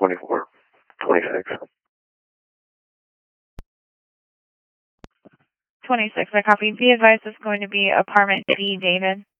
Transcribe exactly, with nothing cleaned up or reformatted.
twenty-four twenty-six. twenty-six, I copy. Be advised it's going to be apartment B, David.